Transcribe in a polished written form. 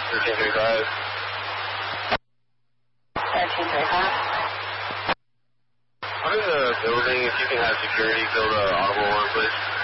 1335. 1335. I'm in the building. If you can have security build an audible one, please.